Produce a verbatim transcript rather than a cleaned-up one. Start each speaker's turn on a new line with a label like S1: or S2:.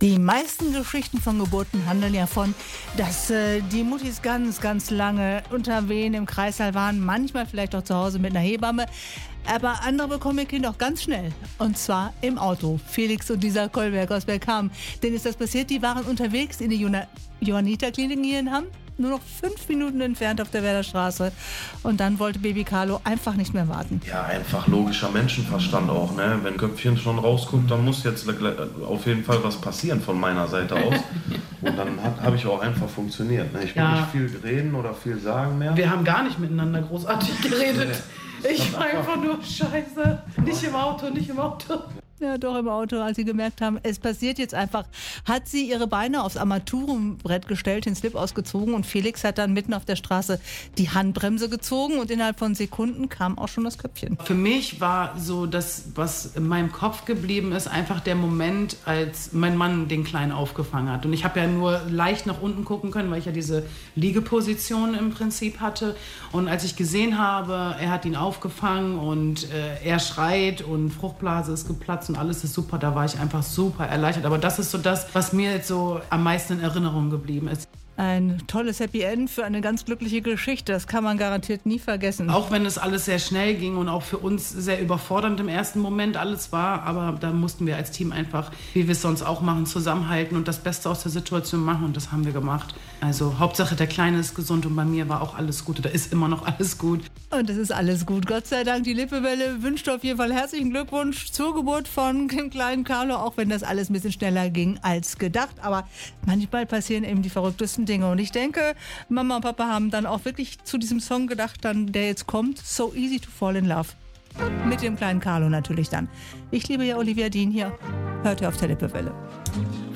S1: Die meisten Geschichten von Geburten handeln ja von, dass äh, die Muttis ganz, ganz lange unter Wehen im Kreißsaal waren, manchmal vielleicht auch zu Hause mit einer Hebamme. Aber andere bekommen ihr Kind auch ganz schnell. Und zwar im Auto. Felix und Lisa Kolberg aus Bergkamen. Denen ist das passiert. Die waren unterwegs in die Johanniter-Klinik hier in Hamm. Nur noch fünf Minuten entfernt auf der Werderstraße. Und dann wollte Baby Carlo einfach nicht mehr warten.
S2: Ja, einfach logischer Menschenverstand auch, ne? Wenn Köpfchen schon rausguckt, dann muss jetzt auf jeden Fall was passieren von meiner Seite aus. Und dann habe ich auch einfach funktioniert. Ne? Ich will ja. nicht viel reden oder viel sagen mehr.
S3: Wir haben gar nicht miteinander großartig geredet. Ich war einfach nur scheiße. Nicht im Auto, nicht im Auto.
S1: Ja, doch im Auto, als sie gemerkt haben, es passiert jetzt einfach, hat sie ihre Beine aufs Armaturenbrett gestellt, den Slip ausgezogen und Felix hat dann mitten auf der Straße die Handbremse gezogen und innerhalb von Sekunden kam auch schon das Köpfchen.
S3: Für mich war so das, was in meinem Kopf geblieben ist, einfach der Moment, als mein Mann den Kleinen aufgefangen hat. Und ich habe ja nur leicht nach unten gucken können, weil ich ja diese Liegeposition im Prinzip hatte. Und als ich gesehen habe, er hat ihn aufgefangen und äh, er schreit und Fruchtblase ist geplatzt und alles ist super, da war ich einfach super erleichtert. Aber das ist so das, was mir jetzt so am meisten in Erinnerung geblieben ist.
S1: Ein tolles Happy End für eine ganz glückliche Geschichte. Das kann man garantiert nie vergessen.
S3: Auch wenn es alles sehr schnell ging und auch für uns sehr überfordernd im ersten Moment alles war. Aber da mussten wir als Team einfach, wie wir es sonst auch machen, zusammenhalten und das Beste aus der Situation machen. Und das haben wir gemacht. Also Hauptsache, der Kleine ist gesund und bei mir war auch alles gut. Da ist immer noch alles gut.
S1: Und es ist alles gut. Gott sei Dank. Die Lippewelle wünscht auf jeden Fall herzlichen Glückwunsch zur Geburt von dem kleinen Carlo. Auch wenn das alles ein bisschen schneller ging als gedacht. Aber manchmal passieren eben die verrücktesten Dinge. Und ich denke, Mama und Papa haben dann auch wirklich zu diesem Song gedacht, dann, der jetzt kommt, So Easy to Fall in Love. Und mit dem kleinen Carlo natürlich dann. Ich liebe ja Olivia Dean hier. Hört ihr auf der Lippewelle.